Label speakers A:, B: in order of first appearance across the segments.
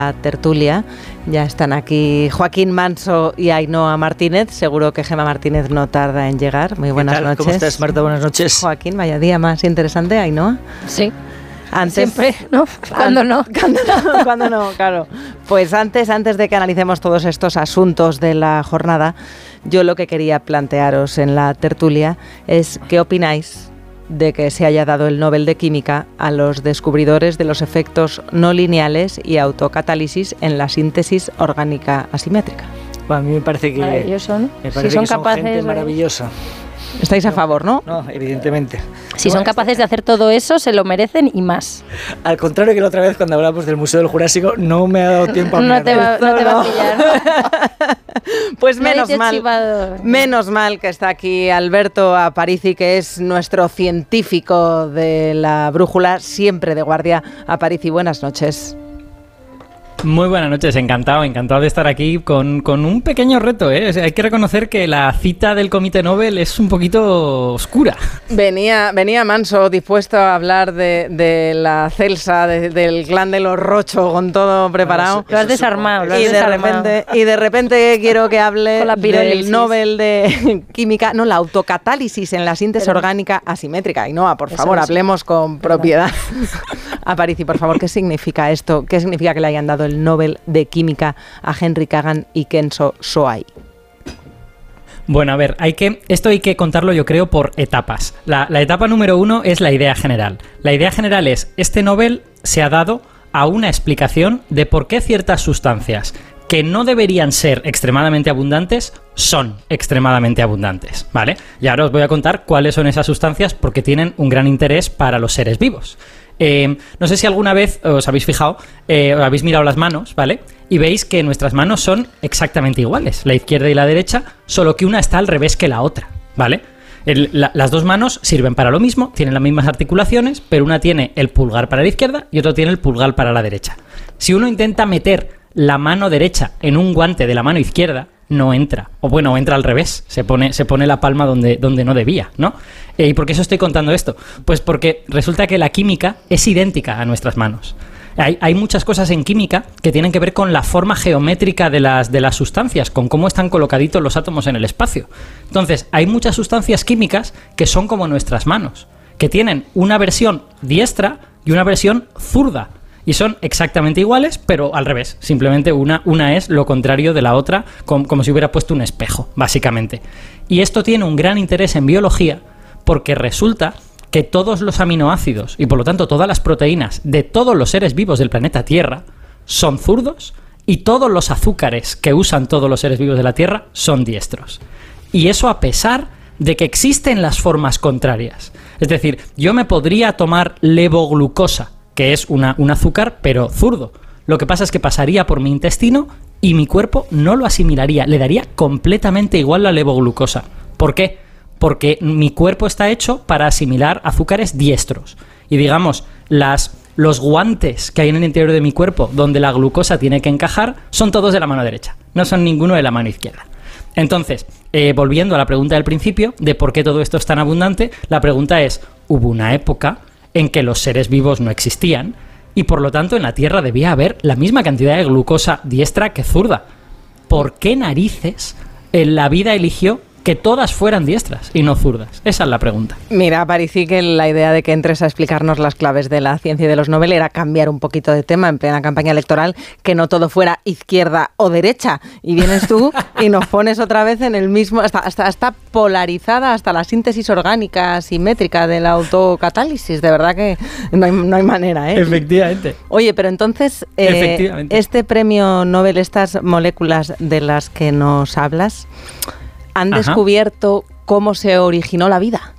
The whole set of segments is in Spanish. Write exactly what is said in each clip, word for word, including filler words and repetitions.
A: La tertulia. Ya están aquí Joaquín Manso y Ainhoa Martínez. Seguro que Gemma Martínez no tarda en llegar. Muy buenas
B: ¿Qué tal?
A: noches.
B: ¿Cómo estás, Marta? Buenas noches.
A: Joaquín, vaya día más interesante, Ainhoa.
C: Sí.
A: Antes,
C: Siempre, ¿no? ¿Cuándo no?
A: ¿Cuándo no? ¿Cuándo no? Claro. Pues antes, antes de que analicemos todos estos asuntos de la jornada, yo lo que quería plantearos en la tertulia es ¿qué opináis de que se haya dado el Nobel de Química a los descubridores de los efectos no lineales y autocatálisis en la síntesis orgánica asimétrica?
B: Bueno, a mí me parece que,
C: Maravilloso, ¿no?
B: me parece
C: Si son
B: que son
C: capaces
B: gente
C: de-
B: maravillosa.
A: ¿Estáis a favor, no?
B: No, evidentemente.
C: Si son capaces de hacer todo eso, se lo merecen y más.
B: Al contrario que la otra vez cuando hablamos del Museo del Jurásico, no me ha dado tiempo a
C: No
B: mirar.
C: te va, no te va a pillar.
A: Pues
C: Nadie
A: menos
C: te ha
A: mal,
C: chivado.
A: menos mal que está aquí Alberto Aparici, que es nuestro científico de la brújula, siempre de guardia. Aparici, buenas noches.
D: Muy buenas noches, encantado, encantado de estar aquí con, con un pequeño reto, ¿eh? O sea, hay que reconocer que la cita del Comité Nobel es un poquito oscura.
A: Venía, venía Manso dispuesto a hablar de, de la Celsa, de- del clan de los Rocho, con todo preparado.
C: Lo has desarmado, lo has
A: Y de,
C: desarmado.
A: repente, y de repente quiero que hable
C: Con la pirólisis.
A: del Nobel de Química, no, la autocatálisis en la síntesis
C: Pero-
A: orgánica asimétrica. Y no, por
C: Eso
A: favor,
C: es.
A: hablemos con propiedad. Aparici, por favor, ¿qué significa esto? ¿Qué significa que le hayan dado el Nobel de Química a Henry Kagan y Kenzo Soai?
D: Bueno, a ver, hay que, esto hay que contarlo yo creo por etapas. La, la etapa número uno es la idea general. La idea general es, este Nobel se ha dado a una explicación de por qué ciertas sustancias que no deberían ser extremadamente abundantes son extremadamente abundantes, ¿vale? Y ahora os voy a contar cuáles son esas sustancias porque tienen un gran interés para los seres vivos. Eh, no sé si alguna vez os habéis fijado, eh, os habéis mirado las manos, ¿vale? Y veis que nuestras manos son exactamente iguales, la izquierda y la derecha, solo que una está al revés que la otra, ¿vale? El- la- las dos manos sirven para lo mismo, tienen las mismas articulaciones, pero una tiene el pulgar para la izquierda y otra tiene el pulgar para la derecha. Si uno intenta meter la mano derecha en un guante de la mano izquierda, no entra. O bueno, entra al revés. Se pone, se pone la palma donde, donde no debía, ¿no? Eh, ¿Y por qué os estoy contando esto? Pues porque resulta que la química es idéntica a nuestras manos. Hay, hay muchas cosas en química que tienen que ver con la forma geométrica de las, de las sustancias, con cómo están colocaditos los átomos en el espacio. Entonces, hay muchas sustancias químicas que son como nuestras manos, que tienen una versión diestra y una versión zurda. Y son exactamente iguales, pero al revés. Simplemente una, una es lo contrario de la otra, com- como si hubiera puesto un espejo, básicamente. Y esto tiene un gran interés en biología porque resulta que todos los aminoácidos y por lo tanto todas las proteínas de todos los seres vivos del planeta Tierra son zurdos y todos los azúcares que usan todos los seres vivos de la Tierra son diestros. Y eso a pesar de que existen las formas contrarias. Es decir, yo me podría tomar levoglucosa, que es una, un azúcar, pero zurdo. Lo que pasa es que pasaría por mi intestino y mi cuerpo no lo asimilaría. Le daría completamente igual la levoglucosa. ¿Por qué? Porque mi cuerpo está hecho para asimilar azúcares diestros. Y digamos, las, los guantes que hay en el interior de mi cuerpo, donde la glucosa tiene que encajar, son todos de la mano derecha. No son ninguno de la mano izquierda. Entonces, eh, volviendo a la pregunta del principio, de por qué todo esto es tan abundante, la pregunta es, ¿hubo una época en que los seres vivos no existían y por lo tanto en la Tierra debía haber la misma cantidad de glucosa diestra que zurda? ¿Por qué narices en la vida eligió que todas fueran diestras y no zurdas? Esa es la pregunta.
A: Mira, Aparici, que la idea de que entres a explicarnos las claves de la ciencia y de los Nobel era cambiar un poquito de tema en plena campaña electoral, que no todo fuera izquierda o derecha. Y vienes tú y nos pones otra vez en el mismo... Hasta, hasta, está polarizada hasta la síntesis orgánica simétrica de la autocatálisis. De verdad que no hay, no hay manera, ¿eh?
D: Efectivamente.
A: Oye, pero entonces, eh,
D: Efectivamente.
A: este premio Nobel, estas moléculas de las que nos hablas, ¿han
D: Ajá.
A: descubierto cómo se originó la vida?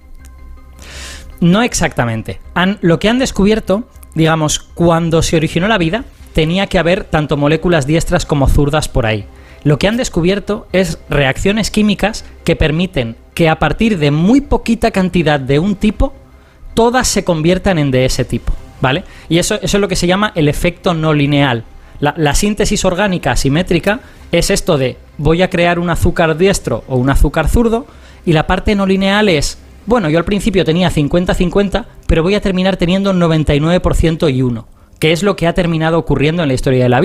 D: No exactamente. Han, lo que han descubierto, digamos, cuando se originó la vida, tenía que haber tanto moléculas diestras como zurdas por ahí. Lo que han descubierto es reacciones químicas que permiten que a partir de muy poquita cantidad de un tipo, todas se conviertan en de ese tipo, ¿vale? Y eso, eso es lo que se llama el efecto no lineal. La, la síntesis orgánica asimétrica es esto de voy a crear un azúcar diestro o un azúcar zurdo, y la parte no lineal es, bueno, yo al principio tenía cincuenta cincuenta, pero voy a terminar teniendo un noventa y nueve por ciento y uno, que es lo que ha terminado ocurriendo en la historia de la